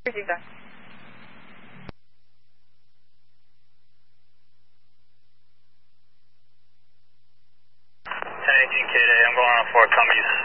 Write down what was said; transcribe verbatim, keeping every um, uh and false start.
you guys. ten eighteen K, I'm going on four, Cummings.